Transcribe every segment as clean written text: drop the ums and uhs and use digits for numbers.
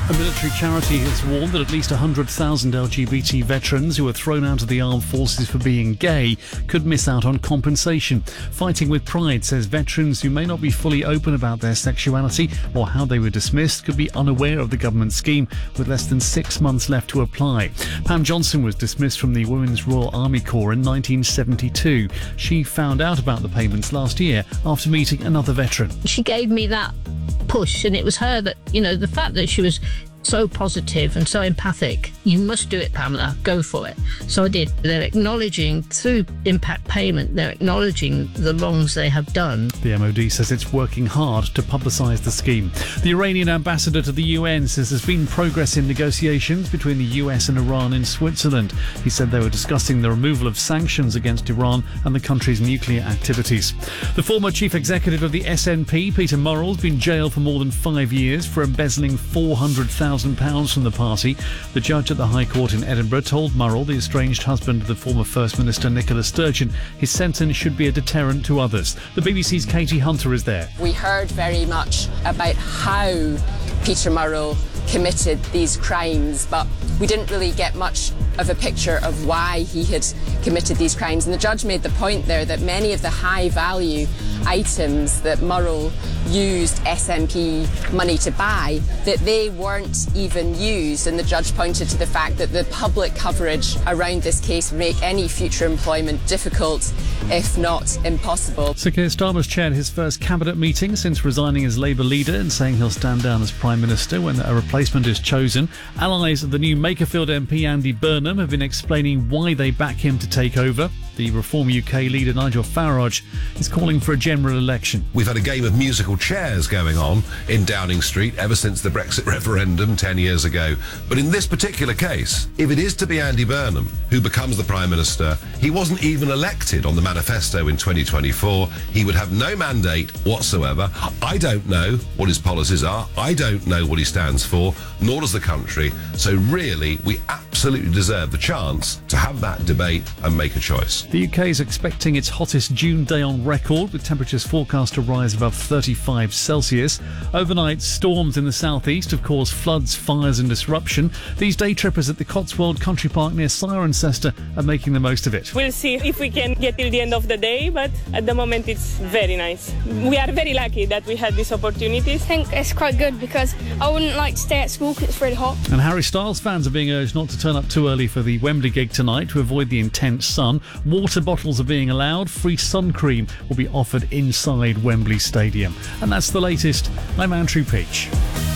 A military charity has warned that at least 100,000 LGBT veterans who were thrown out of the armed forces for being gay could miss out on compensation. Fighting with Pride says veterans who may not be fully open about their sexuality or how they were dismissed could be unaware of the government scheme with less than 6 months left to apply. Pam Johnson was dismissed from the Women's Royal Army Corps in 1972. She found out about the payments last year after meeting another veteran. She gave me that push, and it was her that, the fact that she was so positive and so empathic. You must do it, Pamela. Go for it. So I did. They're acknowledging, through impact payment, they're acknowledging the wrongs they have done. The MOD says it's working hard to publicise the scheme. The Iranian ambassador to the UN says there's been progress in negotiations between the US and Iran in Switzerland. He said they were discussing the removal of sanctions against Iran and the country's nuclear activities. The former chief executive of the SNP, Peter Murrell, has been jailed for more than 5 years for embezzling £400,000 from the party. The judge at the High Court in Edinburgh told Murrell, the estranged husband of the former First Minister Nicola Sturgeon, his sentence should be a deterrent to others. The BBC's Katie Hunter is there. We heard very much about how Peter Murrell committed these crimes, but we didn't really get much of a picture of why he had committed these crimes. And the judge made the point there that many of the high-value items that Murrell used SNP money to buy, that they weren't even used. And the judge pointed to the fact that the public coverage around this case would make any future employment difficult, if not impossible. Sir Keir Starmer's chaired his first cabinet meeting since resigning as Labour leader and saying he'll stand down as Prime Minister when a replacement is chosen. Allies of the new Makerfield MP Andy Burnham have been explaining why they back him to take over. The Reform UK leader Nigel Farage is calling for a general election. We've had a game of musical chairs going on in Downing Street ever since the Brexit referendum 10 years ago. But in this particular case, if it is to be Andy Burnham who becomes the Prime Minister, he wasn't even elected on the manifesto in 2024. He would have no mandate whatsoever. I don't know what his policies are. I don't know what he stands for, nor does the country. So really, we absolutely deserve the chance to have that debate and make a choice. The UK is expecting its hottest June day on record, with temperatures forecast to rise above 35 Celsius. Overnight storms in the southeast have caused floods, fires and disruption. These day trippers at the Cotswold Country Park near Cirencester are making the most of it. We'll see if we can get till the end of the day, but at the moment it's very nice. We are very lucky that we had this opportunity. I think it's quite good because I wouldn't like to stay at school because it's really hot. And Harry Styles fans are being urged not to turn up too early for the Wembley gig tonight to avoid the intense sun. Water bottles are being allowed. Free sun cream will be offered inside Wembley Stadium. And that's the latest. I'm Andrew Peach.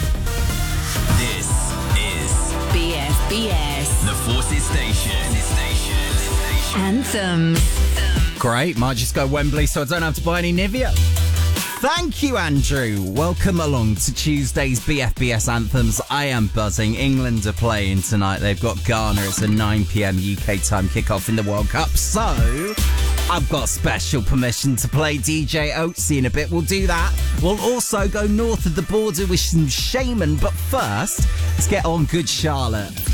This is BFBS, the Forces Station. Anthems. Great, might just go Wembley so I don't have to buy any Nivea. Thank you, Andrew. Welcome along to Tuesday's BFBS Anthems. I am buzzing. England are playing tonight. They've got Ghana. It's a 9 p.m. UK time kickoff in the World Cup. So I've got special permission to play DJ Oatsy in a bit. We'll do that. We'll also go north of the border with some Shaman. But first, let's get on Good Charlotte.